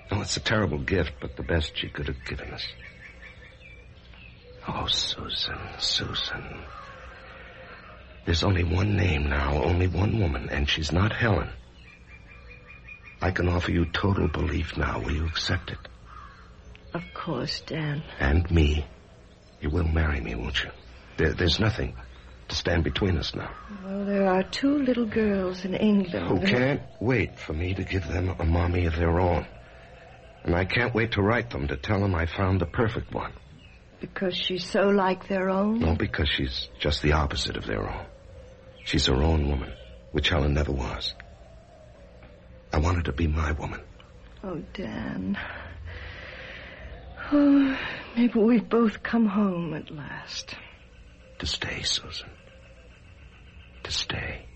Oh, it's a terrible gift, but the best she could have given us. Oh, Susan, Susan. There's only one name now, only one woman, and she's not Helen. I can offer you total belief now. Will you accept it? Of course, Dan. And me. You will marry me, won't you? There's nothing to stand between us now. Well, there are 2 little girls in England who can't wait for me to give them a mommy of their own. And I can't wait to write them to tell them I found the perfect one. Because she's so like their own? No, because she's just the opposite of their own. She's her own woman, which Helen never was. I want her to be my woman. Oh, Dan. Oh, maybe we've both come home at last. To stay, Susan. To stay.